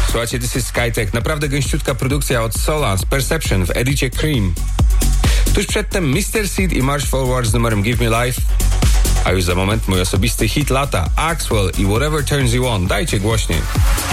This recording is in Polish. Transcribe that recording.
Słuchajcie, This is Skytech. Naprawdę gęściutka produkcja od Sola z Perception w edicie Cream. Tuż przedtem Mr. Seed i March Forward z numerem Give Me Life. A już za moment mój osobisty hit lata, Axwell i Whatever Turns You On. Dajcie głośniej.